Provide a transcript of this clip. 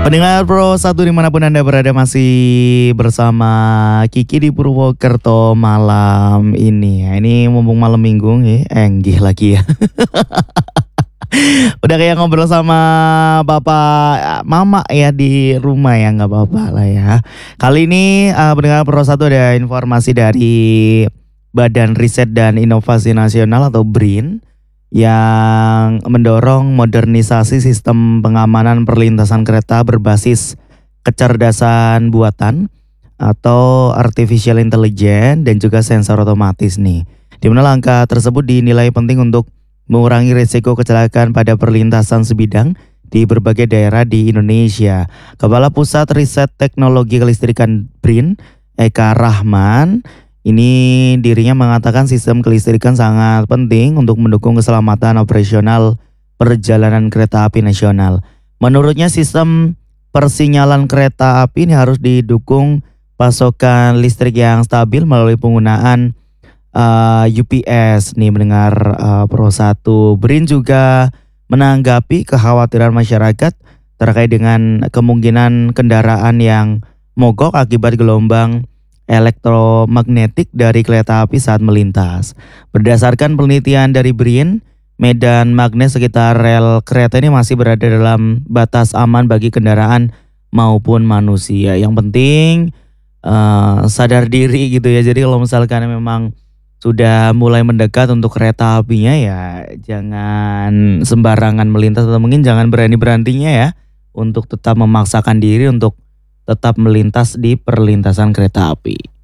Pendengar Pro 1 dimanapun Anda berada masih bersama Kiki di Purwokerto malam ini. Ini mumpung malam minggu nih, enggih lagi ya. Udah kayak ngobrol sama bapak, mama ya di rumah ya, nggak apa-apa lah ya. Kali ini pendengar Pro 1 ada informasi dari Badan Riset dan Inovasi Nasional atau BRIN yang mendorong modernisasi sistem pengamanan perlintasan kereta berbasis kecerdasan buatan atau artificial intelligence dan juga sensor otomatis nih. Di mana langkah tersebut dinilai penting untuk mengurangi risiko kecelakaan pada perlintasan sebidang di berbagai daerah di Indonesia. Kepala Pusat Riset Teknologi Kelistrikan BRIN, Eka Rahman, ini dirinya mengatakan sistem kelistrikan sangat penting untuk mendukung keselamatan operasional perjalanan kereta api nasional. Menurutnya sistem persinyalan kereta api ini harus didukung pasokan listrik yang stabil melalui penggunaan UPS. Nih mendengar Pro 1. BRIN juga menanggapi kekhawatiran masyarakat terkait dengan kemungkinan kendaraan yang mogok akibat gelombang elektromagnetik dari kereta api saat melintas. Berdasarkan penelitian dari BRIN, medan magnet sekitar rel kereta ini masih berada dalam batas aman bagi kendaraan maupun manusia. Yang penting sadar diri gitu ya. Jadi kalau misalkan memang sudah mulai mendekat untuk kereta apinya ya jangan sembarangan melintas atau mungkin jangan berani-beraninya ya untuk tetap memaksakan diri untuk tetap melintas di perlintasan kereta api.